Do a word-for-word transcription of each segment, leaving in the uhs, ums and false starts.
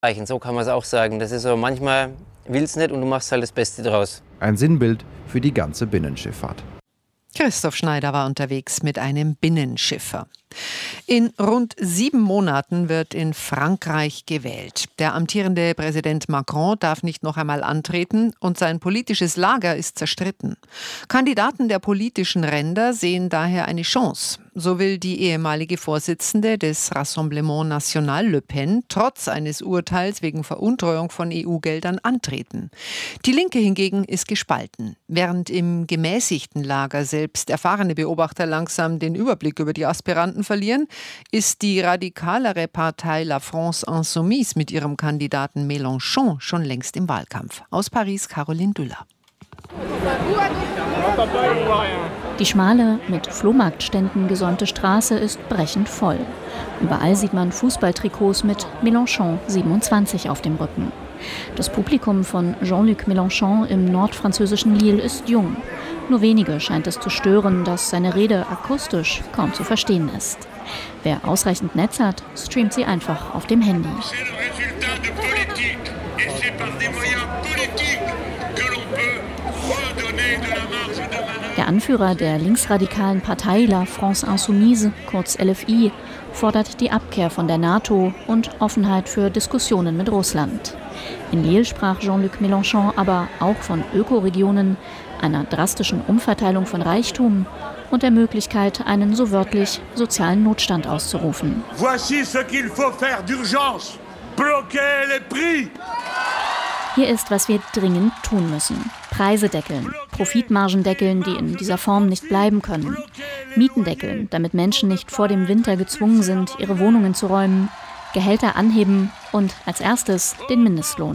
So kann man es auch sagen. Das ist so, manchmal willst du nicht und du machst halt das Beste draus. Ein Sinnbild für die ganze Binnenschifffahrt. Christoph Schneider war unterwegs mit einem Binnenschiffer. In rund sieben Monaten wird in Frankreich gewählt. Der amtierende Präsident Macron darf nicht noch einmal antreten und sein politisches Lager ist zerstritten. Kandidaten der politischen Ränder sehen daher eine Chance. So will die ehemalige Vorsitzende des Rassemblement National Le Pen trotz eines Urteils wegen Veruntreuung von E U-Geldern antreten. Die Linke hingegen ist gespalten. Während im gemäßigten Lager selbst erfahrene Beobachter langsam den Überblick über die Aspiranten verlieren, ist die radikalere Partei La France Insoumise mit ihrem Kandidaten Mélenchon schon längst im Wahlkampf. Aus Paris Caroline Düller. Die schmale, mit Flohmarktständen gesäumte Straße ist brechend voll. Überall sieht man Fußballtrikots mit Mélenchon siebenundzwanzig auf dem Rücken. Das Publikum von Jean-Luc Mélenchon im nordfranzösischen Lille ist jung. Nur wenige scheint es zu stören, dass seine Rede akustisch kaum zu verstehen ist. Wer ausreichend Netz hat, streamt sie einfach auf dem Handy. Der Anführer der linksradikalen Partei La France Insoumise, kurz L F I, fordert die Abkehr von der NATO und Offenheit für Diskussionen mit Russland. In Lille sprach Jean-Luc Mélenchon aber auch von Ökoregionen, einer drastischen Umverteilung von Reichtum und der Möglichkeit, einen so wörtlich sozialen Notstand auszurufen. Voici ce qu'il faut faire d'urgence. Bloquer les prix. Hier ist, was wir dringend tun müssen. Preise deckeln, Profitmargen deckeln, die in dieser Form nicht bleiben können. Mieten deckeln, damit Menschen nicht vor dem Winter gezwungen sind, ihre Wohnungen zu räumen. Gehälter anheben und als erstes den Mindestlohn.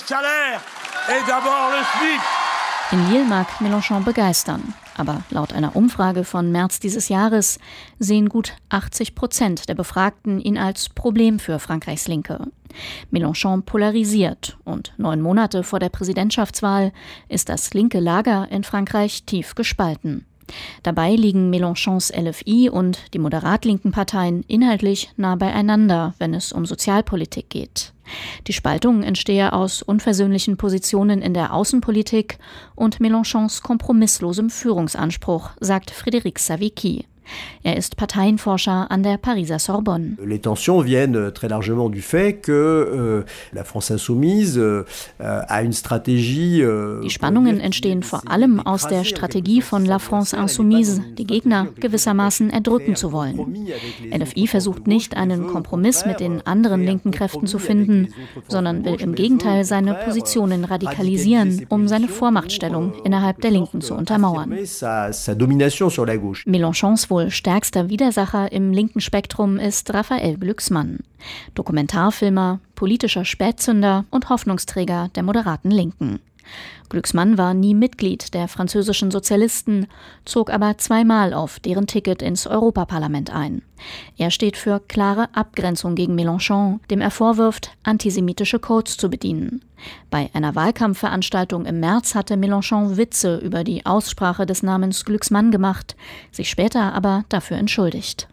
In Lille mag Mélenchon begeistern. Aber laut einer Umfrage von März dieses Jahres sehen gut achtzig Prozent der Befragten ihn als Problem für Frankreichs Linke. Mélenchon polarisiert und neun Monate vor der Präsidentschaftswahl ist das linke Lager in Frankreich tief gespalten. Dabei liegen Mélenchons L F I und die moderat-linken Parteien inhaltlich nah beieinander, wenn es um Sozialpolitik geht. Die Spaltung entstehe aus unversöhnlichen Positionen in der Außenpolitik und Mélenchons kompromisslosem Führungsanspruch, sagt Frédéric Savicki. Er ist Parteienforscher an der Pariser Sorbonne. Les tensions viennent très largement du fait que euh, la France insoumise euh, a une stratégie. Euh, die Spannungen entstehen vor allem aus der Strategie von La France insoumise, die Gegner gewissermaßen erdrücken zu wollen. L F I versucht nicht, einen Kompromiss mit den anderen linken Kräften zu finden, sondern will im Gegenteil seine Positionen radikalisieren, um seine Vormachtstellung innerhalb der Linken zu untermauern. Mélenchons wohl stärkster Widersacher im linken Spektrum ist Raphael Glucksmann. Dokumentarfilmer, politischer Spätzünder und Hoffnungsträger der moderaten Linken. Glucksmann war nie Mitglied der französischen Sozialisten, zog aber zweimal auf deren Ticket ins Europaparlament ein. Er steht für klare Abgrenzung gegen Mélenchon, dem er vorwirft, antisemitische Codes zu bedienen. Bei einer Wahlkampfveranstaltung im März hatte Mélenchon Witze über die Aussprache des Namens Glucksmann gemacht, sich später aber dafür entschuldigt.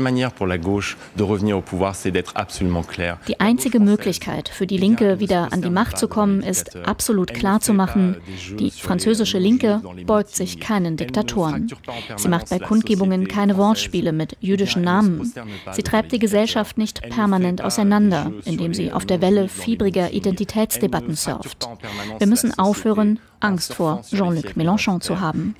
Die einzige Möglichkeit für die Linke, wieder an die Macht zu kommen, ist absolut klar zu machen, die französische Linke beugt sich keinen Diktatoren. Sie macht bei Kundgebungen keine Wortspiele mit jüdischen Namen. Sie treibt die Gesellschaft nicht permanent auseinander, indem sie auf der Welle fiebriger Identitätsdebatten surft. Wir müssen aufhören, Angst vor Jean-Luc Mélenchon zu haben,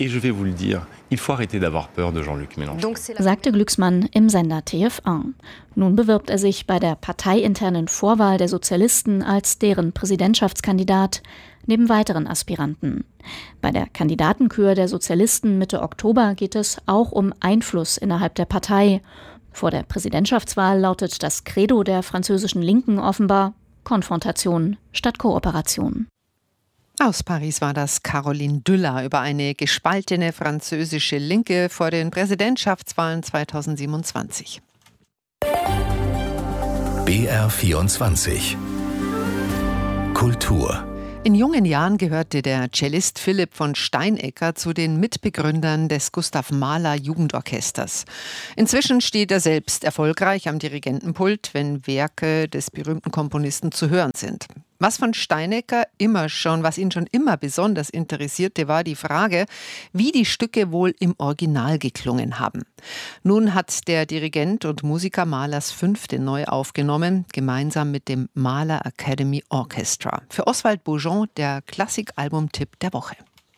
sagte Glucksmann im Sender T F eins. Nun bewirbt er sich bei der parteiinternen Vorwahl der Sozialisten als deren Präsidentschaftskandidat, neben weiteren Aspiranten. Bei der Kandidatenkür der Sozialisten Mitte Oktober geht es auch um Einfluss innerhalb der Partei. Vor der Präsidentschaftswahl lautet das Credo der französischen Linken offenbar Konfrontation statt Kooperation. Aus Paris war das Caroline Düller über eine gespaltene französische Linke vor den Präsidentschaftswahlen zweitausendsiebenundzwanzig. B R vierundzwanzig Kultur. In jungen Jahren gehörte der Cellist Philipp von Steinecker zu den Mitbegründern des Gustav Mahler Jugendorchesters. Inzwischen steht er selbst erfolgreich am Dirigentenpult, wenn Werke des berühmten Komponisten zu hören sind. Was von Steinecker immer schon, was ihn schon immer besonders interessierte, war die Frage, wie die Stücke wohl im Original geklungen haben. Nun hat der Dirigent und Musiker Mahlers Fünfte neu aufgenommen, gemeinsam mit dem Mahler Academy Orchestra. Für Oswald Bourgeon der Klassikalbum-Tipp der Woche.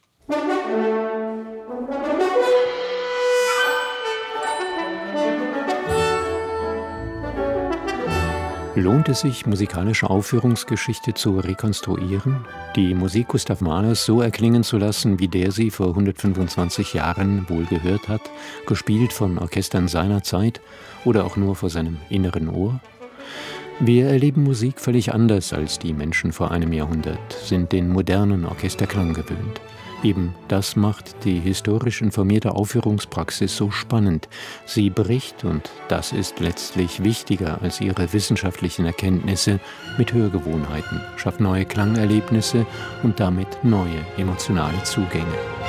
Lohnt es sich, musikalische Aufführungsgeschichte zu rekonstruieren? Die Musik Gustav Mahlers so erklingen zu lassen, wie der sie vor hundertfünfundzwanzig Jahren wohl gehört hat, gespielt von Orchestern seiner Zeit oder auch nur vor seinem inneren Ohr? Wir erleben Musik völlig anders als die Menschen vor einem Jahrhundert, sind den modernen Orchesterklang gewöhnt. Eben das macht die historisch informierte Aufführungspraxis so spannend. Sie bricht, und das ist letztlich wichtiger als ihre wissenschaftlichen Erkenntnisse, mit Hörgewohnheiten, schafft neue Klangerlebnisse und damit neue emotionale Zugänge.